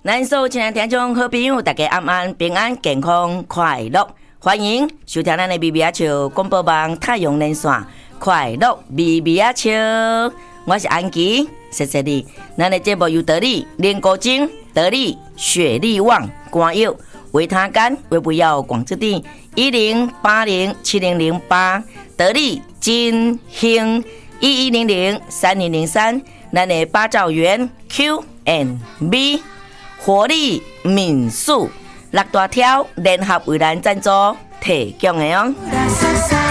咱所有亲爱的听众好朋友，大家晚安，平安健康快乐，欢迎收听咱的咪咪啊笑广播网太阳连线，快乐咪咪啊笑，我是安琪，谢谢你。咱的节目由得力莲果精、得力雪力旺、光药、维他甘、维补药广之地10807008，得力金兴11003003，咱的八兆元 Q&B。活力民宿6大条联合为咱赞助提供的哦。